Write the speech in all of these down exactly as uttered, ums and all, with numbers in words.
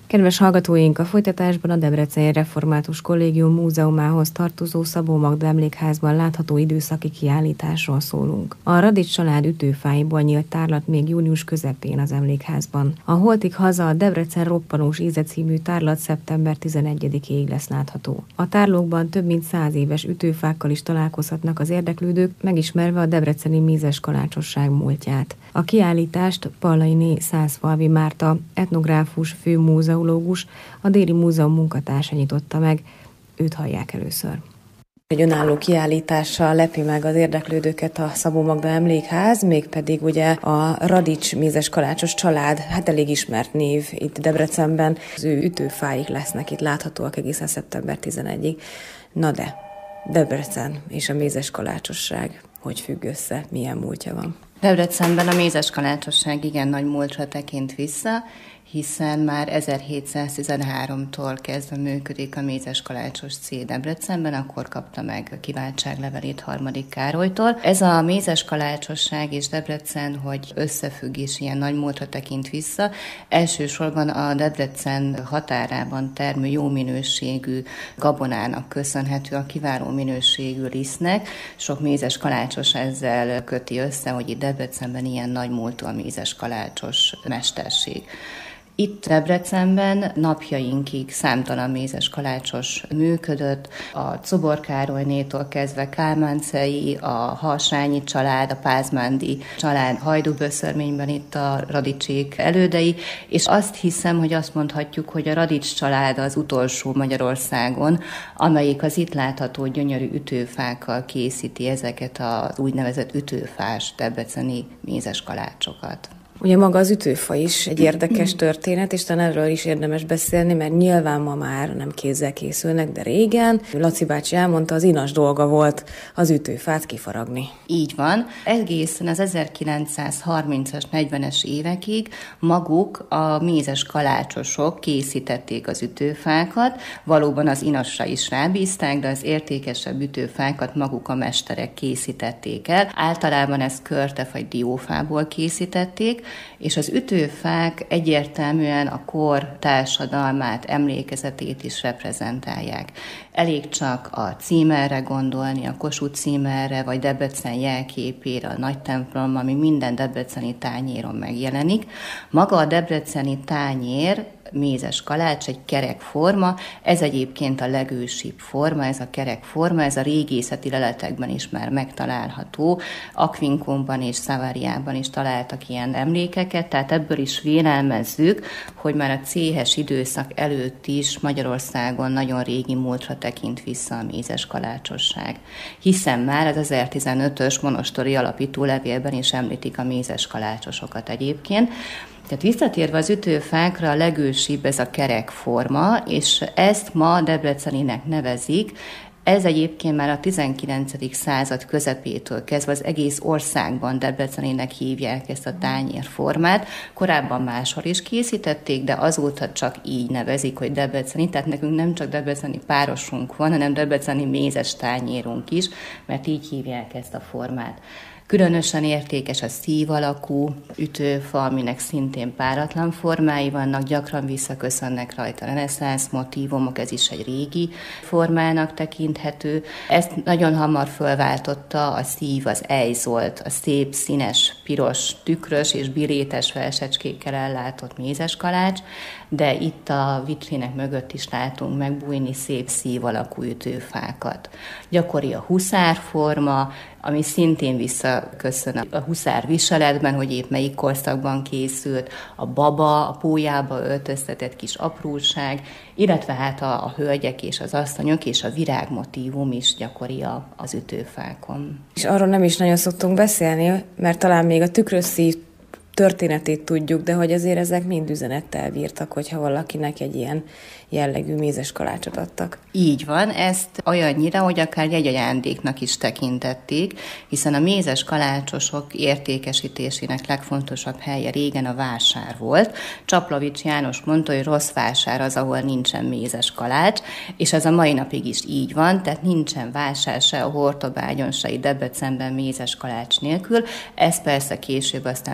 Kedves hallgatóink, a folytatásban a Debreceni Református Kollégium múzeumához tartozó Szabó Magda Emlékházban látható időszaki kiállításról szólunk. A Radics család ütőfáiból nyílt tárlat még június közepén az emlékházban. A Holtig haza a Debrecen roppanós íze című tárlat szeptember tizenegyedikéig lesz látható. A tárlókban több mint száz éves ütőfákkal is találkozhatnak az érdeklődők, megismerve a debreceni mézes kalácsosság múltját. A kiállítást Pallainé Szászfalvi Márta, etnográfus, főmúzeológus, a Déri Múzeum munkatársa nyitotta meg. Őt hallják először. Egy önálló kiállítással lepi meg az érdeklődőket a Szabó Magda Emlékház, mégpedig ugye a Radics mézes kalácsos család, hát elég ismert név itt Debrecenben. Az ő ütőfáik lesznek itt láthatóak egészen szeptember tizenegyedikéig. Na de, Debrecen és a mézes kalácsosság hogy függ össze, milyen múltja van? Debrecenben a mézes kalácsosság igen nagy múltra tekint vissza, hiszen már ezerhétszáztizenháromtól kezdve működik a Mézes Kalácsos cég Debrecenben, akkor kapta meg a kiváltságlevelét harmadik Károlytól. Ez a mézes kalácsosság és Debrecen, hogy összefügg és ilyen nagy múltra tekint vissza, elsősorban a Debrecen határában termő jó minőségű gabonának köszönhető, a kiváló minőségű lisztnek. Sok mézes kalácsos ezzel köti össze, hogy itt Debrecenben ilyen nagy múltú a mézes kalácsos mesterség. Itt Debrecenben napjainkig számtalan mézes kalácsos működött, a Czobor Károlynétól kezdve Kálmáncei, a Harsányi család, a Pázmándi család, Hajdúböszörményben itt a Radicsék elődei, és azt hiszem, hogy azt mondhatjuk, hogy a Radics család az utolsó Magyarországon, amelyik az itt látható gyönyörű ütőfákkal készíti ezeket az úgynevezett ütőfás debreceni mézes kalácsokat. Ugye maga az ütőfa is egy érdekes történet, és talán erről is érdemes beszélni, mert nyilván ma már nem kézzel készülnek, de régen, Laci bácsi elmondta, az inas dolga volt az ütőfát kifaragni. Így van. Egészen az ezerkilencszázharmincas, negyvenes évekig maguk a mézes kalácsosok készítették az ütőfákat, valóban az inasra is rábízták, de az értékesebb ütőfákat maguk a mesterek készítették el. Általában ezt körtef vagy diófából készítették, és az ütőfák egyértelműen a kor társadalmát, emlékezetét is reprezentálják. Elég csak a címerre gondolni, a Kossuth címerre, vagy Debrecen jelképére, a nagy templom, ami minden debreceni tányéron megjelenik. Maga a debreceni tányér, mézes kalács, egy kerek forma, ez egyébként a legősibb forma, ez a kerek forma, ez a régészeti leletekben is már megtalálható, Aquincumban és Szaváriában is találtak ilyen emlékeket, tehát ebből is vélelmezzük, hogy már a céhes időszak előtt is Magyarországon nagyon régi múltra tekint vissza a mézes kalácsosság. Hiszen már az ezertizenötös monostori alapító levélben is említik a mézes kalácsosokat egyébként. Tehát visszatérve az ütőfákra, a legősibb ez a kerek forma, és ezt ma debreceninek nevezik. Ez egyébként már a tizenkilencedik század közepétől kezdve az egész országban debreceninek hívják ezt a tányérformát. Korábban máshol is készítették, de azóta csak így nevezik, hogy debreceni. Tehát nekünk nem csak debreceni párosunk van, hanem debreceni mézes tányérunk is, mert így hívják ezt a formát. Különösen értékes a szív alakú ütőfa, aminek szintén páratlan formái vannak, gyakran visszaköszönnek rajta reneszánsz motívumok, ez is egy régi formának tekinthető. Ezt nagyon hamar fölváltotta a szív, az ejzolt, a szép, színes, piros, tükrös és birétes felsecskékkel ellátott mézes kalács, de itt a vitrínek mögött is látunk megbújni szép szív alakú ütőfákat. Gyakori a huszárforma, ami szintén visszaköszön a huszár viseletben, hogy épp melyik korszakban készült, a baba, a pólyába öltöztetett kis apróság, illetve hát a, a hölgyek és az asszonyok és a virágmotívum is gyakori a, az ütőfákon. És arról nem is nagyon szoktunk beszélni, mert talán még a tükrös szív történetét tudjuk, de hogy azért ezek mind üzenettel bírtak, hogyha valakinek egy ilyen jellegű mézes kalácsot adtak. Így van, ezt olyannyira, hogy akár jegyajándéknak is tekintették, hiszen a mézes kalácsosok értékesítésének legfontosabb helye régen a vásár volt. Csaplavics János mondta, hogy rossz vásár az, ahol nincsen mézes kalács, és ez a mai napig is így van, tehát nincsen vásár se a Hortobágyon, se Debrecenben mézes kalács nélkül. Ez persze később aztán fölvált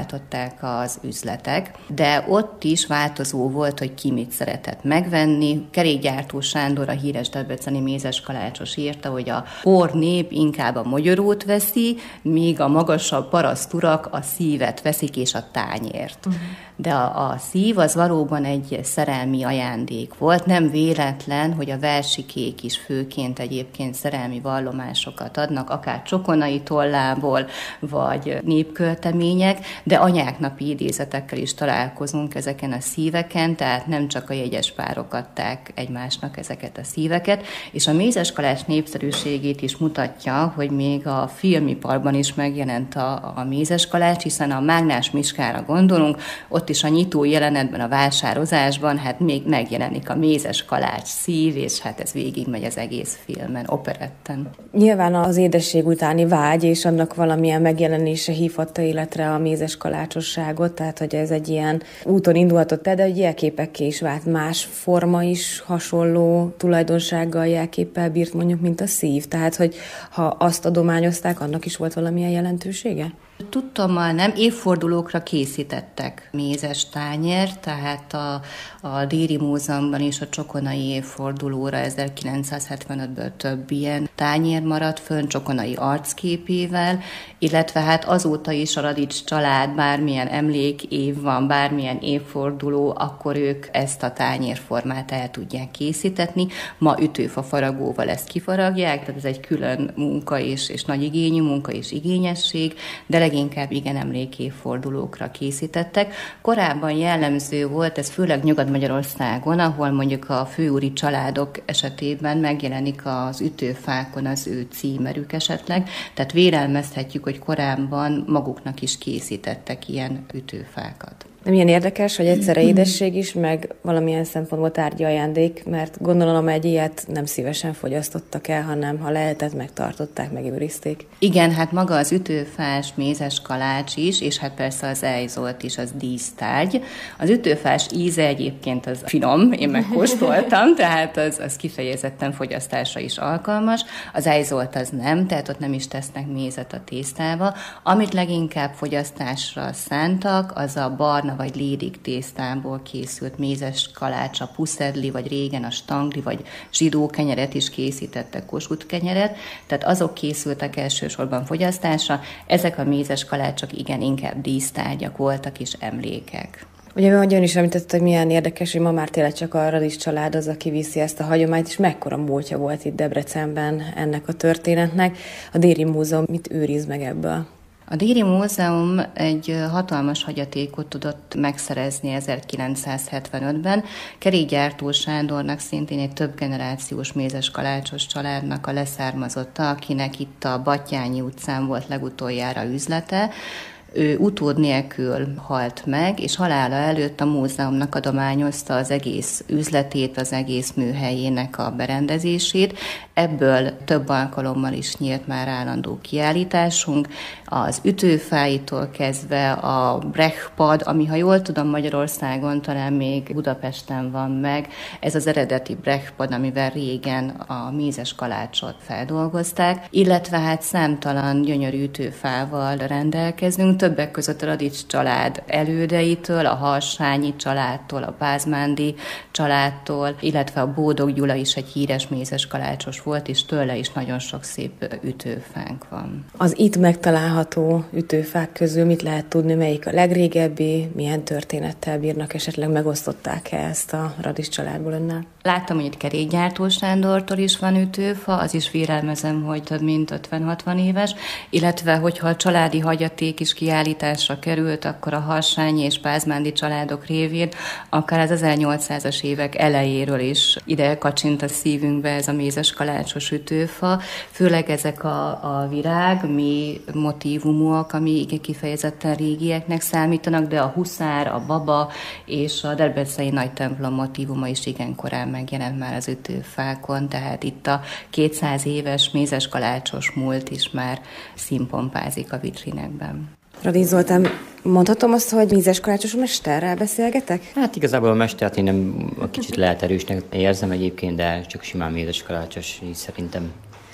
kiváltották az üzletek, de ott is változó volt, hogy ki mit szeretett megvenni. Kerékgyártó Sándor, a híres debreceni mézes kalácsos írta, hogy a por nép inkább a mogyorót veszi, míg a magasabb paraszturak a szívet veszik és a tányért. Uh-huh. De a, a szív az valóban egy szerelmi ajándék volt. Nem véletlen, hogy a versikék is főként egyébként szerelmi vallomásokat adnak, akár csokonai tollából, vagy népköltemények, de anyáknapi idézetekkel is találkozunk ezeken a szíveken, tehát nem csak a jegyes párok adták egymásnak ezeket a szíveket, és a mézes kalács népszerűségét is mutatja, hogy még a filmiparban is megjelent a, a mézes kalács, hiszen a Mágnás Miskára gondolunk, ott is a nyitó jelenetben, a vásározásban, hát még megjelenik a mézes kalács szív, és hát ez végigmegy az egész filmen, operetten. Nyilván az édesség utáni vágy, és annak valamilyen megjelenése hívhatta életre a mézes kalácsosságot, tehát hogy ez egy ilyen úton indulhatott el, de hogy jelképekké is vált, más forma is hasonló tulajdonsággal, jelképpel bírt mondjuk, mint a szív. Tehát, hogy ha azt adományozták, annak is volt valamilyen jelentősége? Tudtommal nem, évfordulókra készítettek mézes tányért, tehát a, a Déri Múzeumban is a csokonai évfordulóra ezerkilencszázhetvenötből több ilyen tányér maradt fönn, csokonai arcképével, illetve hát azóta is a Radics család, bármilyen emlékév van, bármilyen évforduló, akkor ők ezt a tányérformát el tudják készítetni. Ma ütőfa faragóval ezt kifaragják, tehát ez egy külön munka és, és nagy igényű munka és igényesség, de leginkább igen emlékévfordulókra készítettek. Korábban jellemző volt, ez főleg Nyugat-Magyarországon, ahol mondjuk a főúri családok esetében megjelenik az ütőfákon az ő címerük esetleg, tehát vélelmezhetjük, hogy korábban maguknak is készítettek ilyen ütőfákat. De milyen érdekes, hogy egyszerre édesség is, meg valamilyen szempontból tárgyi ajándék, mert gondolom egy ilyet nem szívesen fogyasztottak el, hanem ha lehetett, megtartották, megőrizték. Igen, hát maga az ütőfás mézes kalács is, és hát persze az ejzolt is, az dísztárgy. Az ütőfás íze egyébként az finom, én megkóstoltam, tehát az, az kifejezetten fogyasztásra is alkalmas. Az ejzolt az nem, tehát ott nem is tesznek mézet a tésztába. Amit leginkább fogyasztásra szántak, az a barna vagy lédik tésztából készült mézes kalács, a puszedli, vagy régen a stangli, vagy zsidó kenyeret is készítettek, Kossuth kenyeret, tehát azok készültek elsősorban fogyasztásra, ezek a mézes kalácsok igen, inkább dísztárgyak voltak és emlékek. Ugye, ahogy ön is említett, hogy milyen érdekes, hogy ma már tényleg csak a Radics család az, aki viszi ezt a hagyományt, és mekkora múltja volt itt Debrecenben ennek a történetnek. A Déri Múzeum mit őriz meg ebből? A Déri Múzeum egy hatalmas hagyatékot tudott megszerezni ezerkilencszázhetvenötben. Kerékgyártó Sándornak szintén egy több generációs mézes kalácsos családnak a leszármazotta, akinek itt a Battyányi utcán volt legutoljára üzlete. Ő utód nélkül halt meg, és halála előtt a múzeumnak adományozta az egész üzletét, az egész műhelyének a berendezését. Ebből több alkalommal is nyílt már állandó kiállításunk. Az ütőfáitól kezdve a brechpad, ami, ha jól tudom, Magyarországon talán még Budapesten van meg, ez az eredeti brechpad, amivel régen a mézes kalácsot feldolgozták, illetve hát számtalan gyönyörű ütőfával rendelkezünk, többek között a Radics család elődeitől, a Harsányi családtól, a Pázmándi családtól, illetve a Bódog Gyula is egy híres mézes kalácsos volt, és tőle is nagyon sok szép ütőfánk van. Az itt megtalálható ütőfák közül mit lehet tudni, melyik a legrégebbi, milyen történettel bírnak, esetleg megosztották-e ezt a Radics családból önnel? Láttam, hogy itt Kerékgyártó Sándortól is van ütőfa, az is vélelmezem, hogy több mint ötven-hatvan éves, illetve hogyha a családi hagyaték is kiállításra került, akkor a Harsányi és Pázmándi családok révén akár az ezernyolcszázas évek elejéről is ide kacsint a szívünkbe ez a mézes kalácsos ütőfa, főleg ezek a, a virág, mi motívumúak, ami kifejezetten régieknek számítanak, de a huszár, a baba és a debreceni nagy templom motívuma is igen korán megjelent már az ütőfákon, tehát itt a kétszáz éves mézes kalácsos múlt is már színpompázik a vitrinekben. Radics Zoltán, mondhatom azt, hogy mézes kalácsos mesterrel beszélgetek? Hát igazából a mestert én nem kicsit lehet erősnek érzem egyébként, de csak simán mézes kalácsos, így szerintem.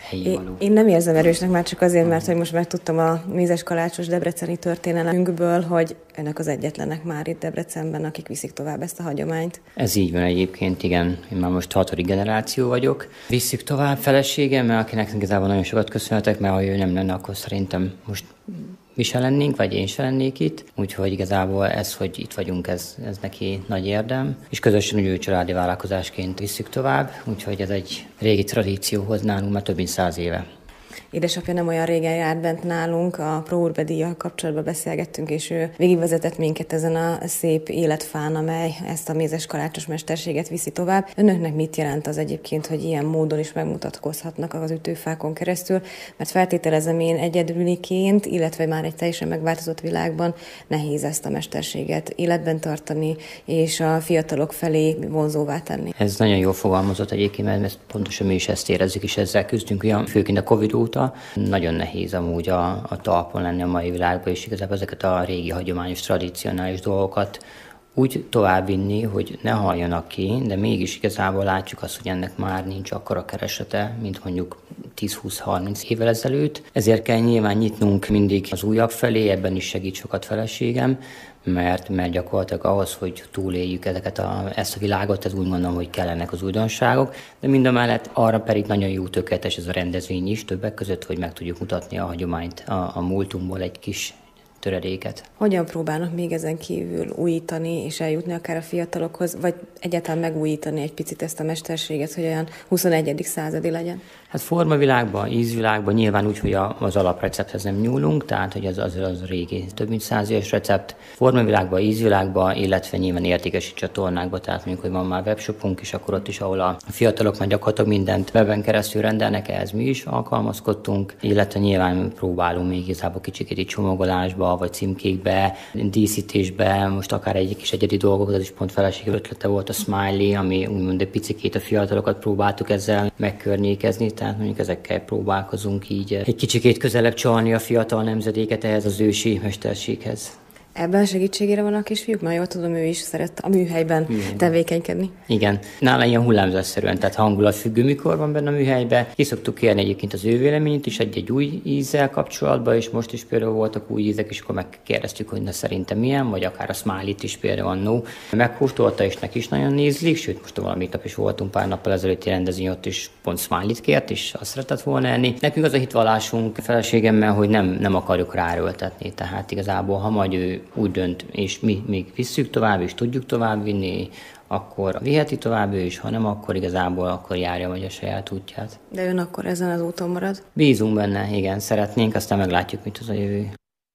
helyi való. Én nem érzem erősnek már csak azért, mert hogy most megtudtam a Mézes Kalácsos debreceni történelemünkből, hogy önök az egyetlenek már itt Debrecenben, akik viszik tovább ezt a hagyományt. Ez így van egyébként, igen. Én már most hatodik generáció vagyok. Visszük tovább feleségemmel, akinek igazából nagyon sokat köszönhetek, mert ha ő nem lenne, akkor szerintem most mi se lennénk, vagy én se lennék itt. Úgyhogy igazából ez, hogy itt vagyunk, ez, ez neki nagy érdem. És közösen úgy családi vállalkozásként visszük tovább, úgyhogy ez egy régi tradícióhoz nálunk már több mint száz éve. Édesapja nem olyan régen járt bent nálunk, a Pro Urbe díjjal kapcsolatban beszélgettünk, és ő végigvezetett minket ezen a szép életfán, amely ezt a Mézes Kalácsos mesterséget viszi tovább. Önöknek mit jelent az egyébként, hogy ilyen módon is megmutatkozhatnak az ütőfákon keresztül? Mert feltételezem én egyedüliként, illetve már egy teljesen megváltozott világban nehéz ezt a mesterséget életben tartani, és a fiatalok felé vonzóvá tenni. Ez nagyon jól fogalmazott egyébként, mert pontosan mi is ezt érezzük, és ezzel küzdünk, olyan főként a Covid óta. Nagyon nehéz amúgy a, a talpon lenni a mai világban, és igazából ezeket a régi, hagyományos, tradicionális dolgokat úgy továbbvinni, hogy ne halljanak ki, de mégis igazából látjuk azt, hogy ennek már nincs akkora kereslete, mint mondjuk tíz-húsz-harminc évvel ezelőtt. Ezért kell nyilván nyitnunk mindig az újabb felé, ebben is segít sokat feleségem, mert, mert gyakorlatilag ahhoz, hogy túléljük ezeket a, ezt a világot, ez úgy mondom, hogy kellenek az újdonságok, de mindamellett arra pedig nagyon jó, tökéletes ez a rendezvény is, többek között, hogy meg tudjuk mutatni a hagyományt, a, a múltunkból egy kis töredéket. Hogyan próbálnak még ezen kívül újítani és eljutni akár a fiatalokhoz, vagy egyáltalán megújítani egy picit ezt a mesterséget, hogy olyan huszonegyedik századi legyen? Hát formavilágban, ízvilágban nyilván úgy, hogy a, az alaprecepthez nem nyúlunk, tehát hogy az, az, az régi több mint száz éves recept. Formavilágban, ízvilágban, illetve nyilván értékesi csatornákban, tehát mondjuk, hogy van már webshopunk is, akkor ott is, ahol a fiatalok már gyakorlatilag mindent weben keresztül rendelnek, ehhez mi is alkalmazkodtunk, illetve nyilván próbálunk még igazából kicsikét így csomagolásba, vagy címkékbe, díszítésbe, most akár egy kis egyedi dolgok, az is pont feleség ötlete volt a Smiley, ami úgymond egy picikét a fiatalokat próbáltuk ezzel megkörnyékezni, tehát mondjuk ezekkel próbálkozunk így egy kicsikét közelebb csalni a fiatal nemzedéket ehhez az ősi mesterséghez. Ebben segítségére van a kisfiúk? Már jól tudom, ő is szeret a műhelyben Műhelyben. tevékenykedni. Igen. Nála ilyen hullámzásszerűen, tehát hangulatfüggő, mikor van benne a műhelyben. Ki szoktuk kérni egyébként az ő véleményét is egy-egy új ízzel kapcsolatban, és most is például voltak új ízek, és akkor megkérdeztük, hogy na szerintem milyen, vagy akár a Smiley-t is például annó. Megkóstolta, és neki is nagyon ízlik, sőt most valamelyik nap is voltunk pár nappal ezelőtti rendezvény, ott is pont Smiley-t kért, és azt szeretett volna enni. Nekünk az a hitvallásunk feleségemmel, hogy nem, nem akarjuk ráerőltetni, tehát igazából ha majd ő úgy dönt, és mi még visszük tovább, és tudjuk tovább vinni, akkor viheti tovább ő is, ha nem, akkor igazából akkor járja majd a saját útját. De ön akkor ezen az úton marad? Bízunk benne, igen, szeretnénk, aztán meglátjuk, mit az a jövő.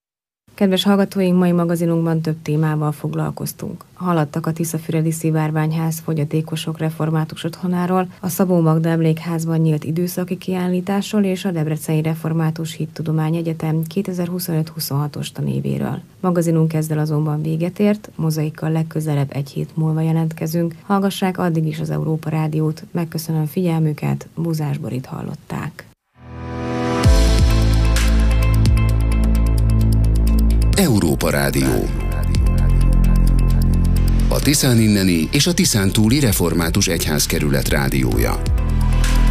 Kedves hallgatóink, mai magazinunkban több témával foglalkoztunk. Haladtak a Tiszafüredi Szivárványház fogyatékosok református otthonáról, a Szabó Magda Emlékházban nyílt időszaki kiállításról és a Debreceni Református Hittudomány Egyetem kétezer-huszonöt-huszonhatos tanévéről. Magazinunk ezzel azonban véget ért, Mozaikkal legközelebb egy hét múlva jelentkezünk. Hallgassák addig is az Európa Rádiót, megköszönöm figyelmüket, Buzás Borit hallották. Európa Rádió. A Tiszán inneni és a Tiszán túli református egyházkerület rádiója.